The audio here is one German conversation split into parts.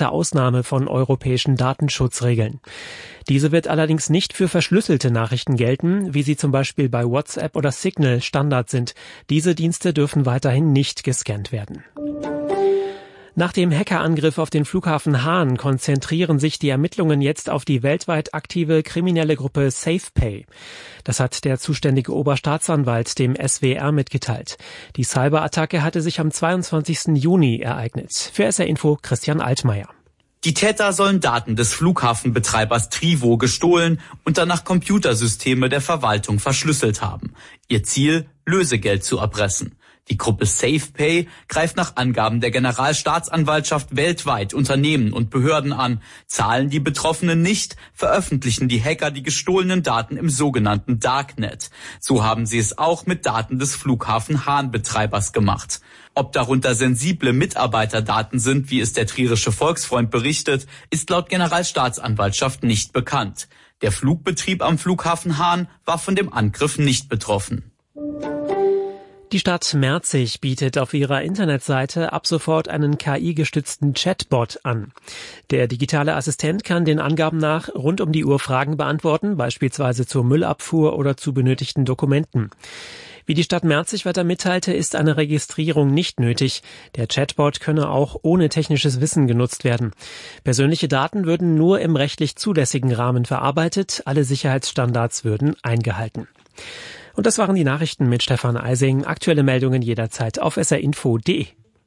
strikte Ausnahme von europäischen Datenschutzregeln. Diese wird allerdings nicht für verschlüsselte Nachrichten gelten, wie sie zum Beispiel bei WhatsApp oder Signal Standard sind. Diese Dienste dürfen weiterhin nicht gescannt werden. Nach dem Hackerangriff auf den Flughafen Hahn konzentrieren sich die Ermittlungen jetzt auf die weltweit aktive kriminelle Gruppe SafePay. Das hat der zuständige Oberstaatsanwalt dem SWR mitgeteilt. Die Cyberattacke hatte sich am 22. Juni ereignet. Für SR Info Christian Altmaier. Die Täter sollen Daten des Flughafenbetreibers Trivo gestohlen und danach Computersysteme der Verwaltung verschlüsselt haben. Ihr Ziel, Lösegeld zu erpressen. Die Gruppe SafePay greift nach Angaben der Generalstaatsanwaltschaft weltweit Unternehmen und Behörden an. Zahlen die Betroffenen nicht, veröffentlichen die Hacker die gestohlenen Daten im sogenannten Darknet. So haben sie es auch mit Daten des Flughafen Hahn-Betreibers gemacht. Ob darunter sensible Mitarbeiterdaten sind, wie es der Trierische Volksfreund berichtet, ist laut Generalstaatsanwaltschaft nicht bekannt. Der Flugbetrieb am Flughafen Hahn war von dem Angriff nicht betroffen. Die Stadt Merzig bietet auf ihrer Internetseite ab sofort einen KI-gestützten Chatbot an. Der digitale Assistent kann den Angaben nach rund um die Uhr Fragen beantworten, beispielsweise zur Müllabfuhr oder zu benötigten Dokumenten. Wie die Stadt Merzig weiter mitteilte, ist eine Registrierung nicht nötig. Der Chatbot könne auch ohne technisches Wissen genutzt werden. Persönliche Daten würden nur im rechtlich zulässigen Rahmen verarbeitet, alle Sicherheitsstandards würden eingehalten. Und das waren die Nachrichten mit Stefan Eising. Aktuelle Meldungen jederzeit auf srinfo.de.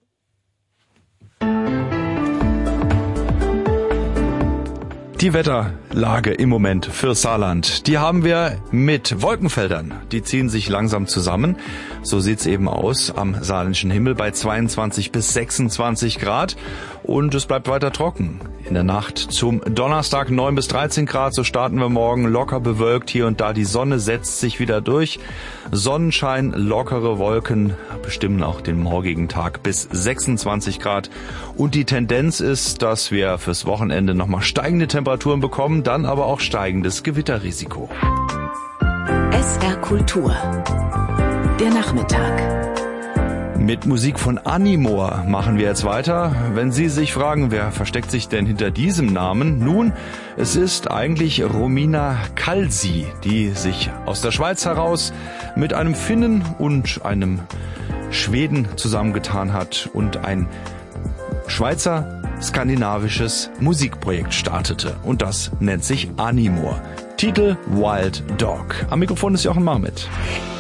Die Wetterlage im Moment für Saarland, die haben wir mit Wolkenfeldern. Die ziehen sich langsam zusammen. So sieht's eben aus am saarländischen Himmel bei 22 bis 26 Grad. Und es bleibt weiter trocken. In der Nacht zum Donnerstag 9 bis 13 Grad, so starten wir morgen locker bewölkt hier und da. Die Sonne setzt sich wieder durch. Sonnenschein, lockere Wolken bestimmen auch den morgigen Tag bis 26 Grad. Und die Tendenz ist, dass wir fürs Wochenende nochmal steigende Temperaturen bekommen, dann aber auch steigendes Gewitterrisiko. SR Kultur. Der Nachmittag. Mit Musik von Animor machen wir jetzt weiter. Wenn Sie sich fragen, wer versteckt sich denn hinter diesem Namen? Nun, es ist eigentlich Romina Kalsi, die sich aus der Schweiz heraus mit einem Finnen und einem Schweden zusammengetan hat und ein Schweizer skandinavisches Musikprojekt startete. Und das nennt sich Animor. Titel Wild Dog. Am Mikrofon ist Jochen Marmit.